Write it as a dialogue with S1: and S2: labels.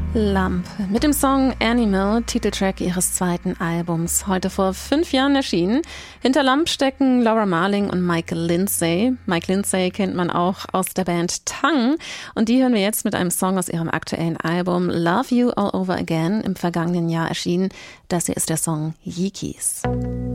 S1: Lump mit dem Song Animal, Titeltrack ihres zweiten Albums, heute vor 5 Jahren erschienen. Hinter Lump stecken Laura Marling und Mike Lindsay. Mike Lindsay kennt man auch aus der Band Tongue und die hören wir jetzt mit einem Song aus ihrem aktuellen Album Love You All Over Again, im vergangenen Jahr erschienen. Das hier ist der Song Yeekees.